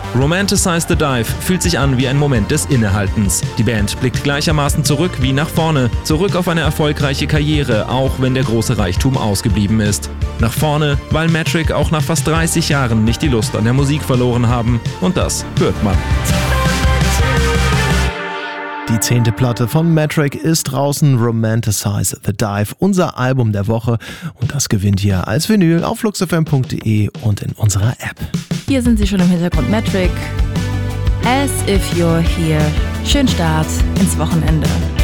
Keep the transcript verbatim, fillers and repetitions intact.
Romanticize the Dive fühlt sich an wie ein Moment des Innehaltens. Die Band blickt gleichermaßen zurück wie nach vorne, zurück auf eine erfolgreiche Karriere, auch wenn der große Reichtum ausgeblieben ist. Nach vorne, weil Metric auch nach fast dreißig Jahren nicht die Lust an der Musik verloren haben, und das hört man. Die zehnte Platte von Metric ist draußen, Romanticize the Dive, unser Album der Woche, und das gewinnt ihr als Vinyl auf fluxfm punkt de und in unserer App. Hier sind sie schon im Hintergrund, Metric. As if you're here. Schönen Start ins Wochenende.